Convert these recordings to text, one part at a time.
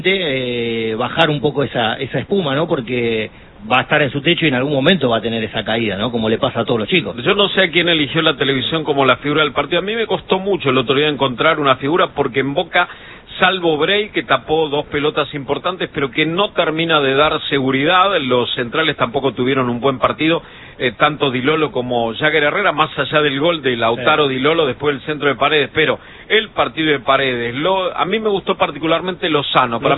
bajar un poco esa espuma, ¿no? Porque va a estar en su techo y en algún momento va a tener esa caída, ¿no? Como le pasa a todos los chicos. Yo no sé a quién eligió la televisión como la figura del partido. A mí me costó mucho el otro día encontrar una figura porque en Boca, salvo Bray, que tapó 2 pelotas importantes, pero que no termina de dar seguridad. Los centrales tampoco tuvieron un buen partido, tanto Di Lolo como Jagger Herrera, más allá del gol de Lautaro Di Lolo, después del centro de Paredes. Pero el partido de Paredes, a mí me gustó particularmente Lozano. Para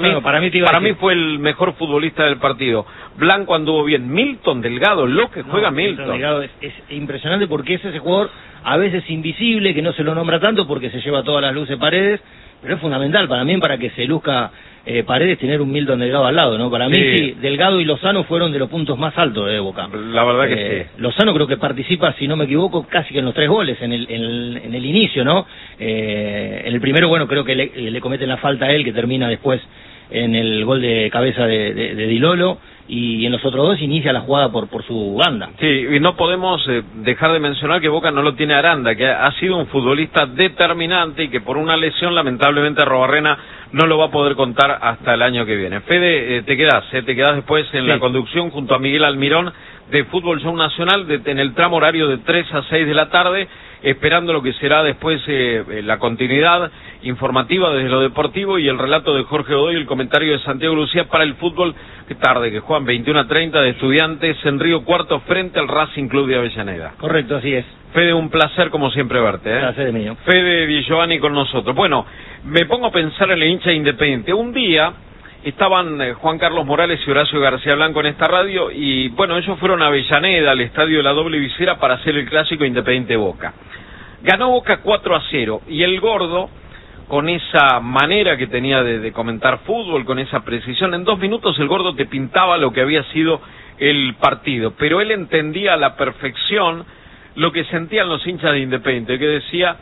mí fue el mejor futbolista del partido. Blanco anduvo bien. Milton Delgado, lo que juega Milton. Delgado es impresionante porque es ese jugador a veces invisible, que no se lo nombra tanto porque se lleva todas las luces Paredes, pero es fundamental para mí, para que se luzca Paredes, tener un Milton Delgado al lado, ¿no? Para mí sí, Delgado y Lozano fueron de los puntos más altos de Boca. La verdad que sí. Lozano creo que participa, si no me equivoco, casi que en los 3 goles, en el inicio, ¿no? En el primero, bueno, creo que le cometen la falta a él, que termina después en el gol de cabeza de Di Lolo, y en los otros 2 inicia la jugada por su banda. Sí, y no podemos dejar de mencionar que Boca no lo tiene Aranda, que ha sido un futbolista determinante y que por una lesión lamentablemente Arrobarrena no lo va a poder contar hasta el año que viene. Fede, te quedás después en la conducción junto a Miguel Almirón de Fútbol Show Nacional en el tramo horario de 3 a 6 de la tarde, esperando lo que será después la continuidad informativa desde lo deportivo y el relato de Jorge Godoy y el comentario de Santiago Lucía para el fútbol tarde, que juegan 21 a 30 de Estudiantes en Río Cuarto frente al Racing Club de Avellaneda. Correcto, así es. Fede, un placer como siempre verte. Placer mío. Fede Di Giovanni con nosotros. Bueno, me pongo a pensar en el hincha de Independiente. Un día estaban Juan Carlos Morales y Horacio García Blanco en esta radio y bueno, ellos fueron a Avellaneda, al estadio de la Doble Visera, para hacer el clásico Independiente Boca. Ganó Boca 4 a 0 y el Gordo, con esa manera que tenía de comentar fútbol, con esa precisión, en 2 minutos el Gordo te pintaba lo que había sido el partido, pero él entendía a la perfección lo que sentían los hinchas de Independiente, que decía,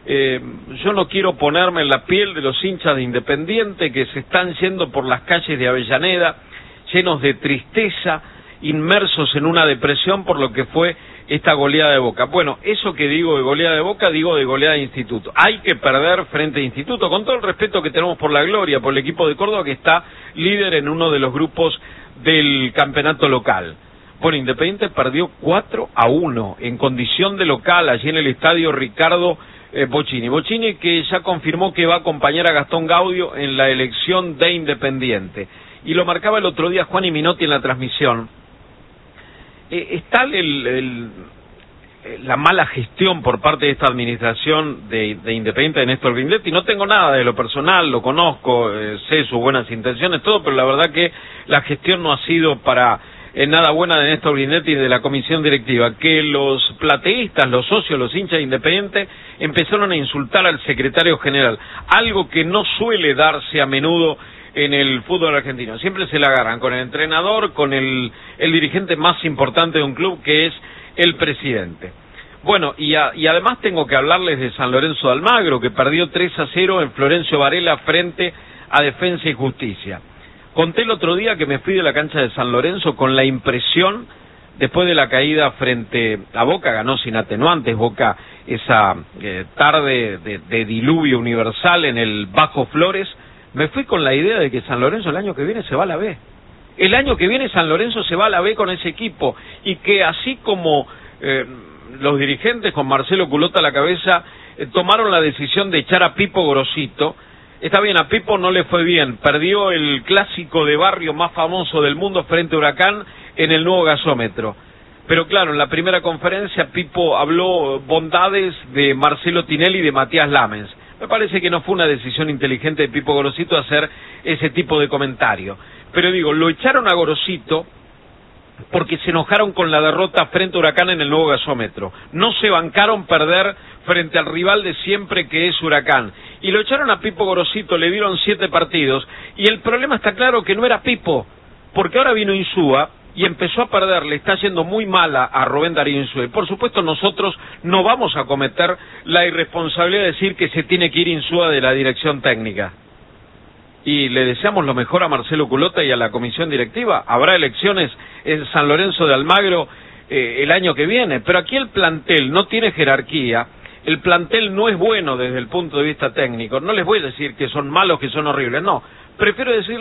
yo no quiero ponerme en la piel de los hinchas de Independiente que se están yendo por las calles de Avellaneda llenos de tristeza, inmersos en una depresión por lo que fue esta goleada de Boca. Bueno, eso que digo de goleada de Boca, digo de goleada de Instituto. Hay que perder frente a Instituto, con todo el respeto que tenemos por la Gloria, por el equipo de Córdoba, que está líder en uno de los grupos del campeonato local. Bueno, Independiente perdió 4 a 1 en condición de local, allí en el estadio Ricardo Bocchini. Bocchini, que ya confirmó que va a acompañar a Gastón Gaudio en la elección de Independiente. Y lo marcaba el otro día Juan y Minotti en la transmisión. Está la mala gestión por parte de esta administración de Independiente de Néstor Grindetti. No tengo nada de lo personal, lo conozco, sé sus buenas intenciones, todo, pero la verdad que la gestión no ha sido para nada buena de Néstor Grindetti y de la comisión directiva. Que los plateístas, los socios, los hinchas de Independiente empezaron a insultar al secretario general, algo que no suele darse a menudo en el fútbol argentino. Siempre se la agarran con el entrenador, con el dirigente más importante de un club, que es el presidente. Bueno, y además tengo que hablarles de San Lorenzo de Almagro, que perdió 3 a 0 en Florencio Varela frente a Defensa y Justicia. Conté el otro día que me fui de la cancha de San Lorenzo con la impresión, después de la caída frente a Boca, ganó sin atenuantes Boca esa tarde de diluvio universal en el Bajo Flores. Me fui con la idea de que San Lorenzo el año que viene se va a la B. El año que viene San Lorenzo se va a la B con ese equipo, y que así como los dirigentes con Marcelo Culota a la cabeza tomaron la decisión de echar a Pipo Grosito. Está bien, a Pipo no le fue bien, perdió el clásico de barrio más famoso del mundo frente a Huracán en el nuevo gasómetro. Pero claro, en la primera conferencia Pipo habló bondades de Marcelo Tinelli y de Matías Lamens. Me parece que no fue una decisión inteligente de Pipo Gorosito hacer ese tipo de comentario. Pero digo, lo echaron a Gorosito porque se enojaron con la derrota frente a Huracán en el nuevo gasómetro. No se bancaron perder frente al rival de siempre, que es Huracán. Y lo echaron a Pipo Gorosito, le dieron 7 partidos. Y el problema está claro que no era Pipo, porque ahora vino Insúa y empezó a perder, le está yendo muy mala a Rubén Darío Insúa. Y por supuesto nosotros no vamos a cometer la irresponsabilidad de decir que se tiene que ir Insúa de la dirección técnica. Y le deseamos lo mejor a Marcelo Culota y a la comisión directiva. Habrá elecciones en San Lorenzo de Almagro el año que viene, pero aquí el plantel no tiene jerarquía, el plantel no es bueno desde el punto de vista técnico. No les voy a decir que son malos, que son horribles, no. Prefiero decir